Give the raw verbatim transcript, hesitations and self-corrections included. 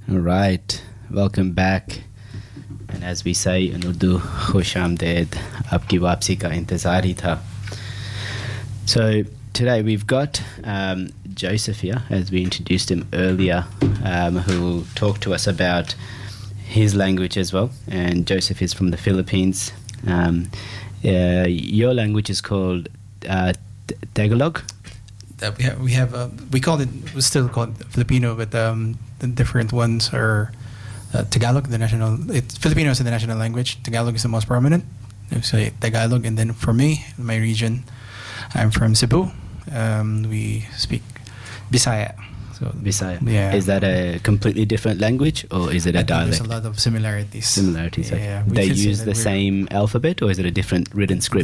All right, welcome back. And as we say in Urdu, Khush Amdeed, Aapki Wapsi ka intezar hi tha. So today we've got um, Joseph here, as we introduced him earlier, um, who will talk to us about his language as well. And Joseph is from the Philippines. Um, uh, your language is called uh, T- Tagalog? That we have, we have, uh, we call it, we still call it Filipino, but um, the different ones are uh, Tagalog, the national. It's Filipino is the national language. Tagalog is the most prominent. So Tagalog, and then for me, my region, I'm from Cebu. Um, we speak Bisaya. So Bisaya. Yeah. Is that a completely different language, or is it a I think dialect? there's a lot of similarities. Similarities. Yeah, Okay. we They can say use that the we're- same alphabet, or is it a different written script?